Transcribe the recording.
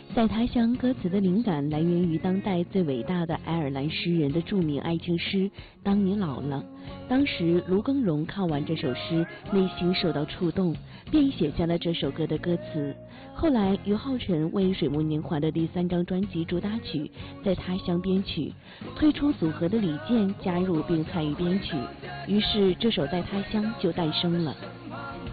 在他乡歌词的灵感来源于当代最伟大的爱尔兰诗人的著名爱情诗《当你老了》。当时卢庚荣看完这首诗，内心受到触动，便写下了这首歌的歌词。后来于浩辰为水木年华的第3张专辑主打曲《在他乡》编曲，退出组合的李健加入并参与编曲，于是这首《在他乡》就诞生了。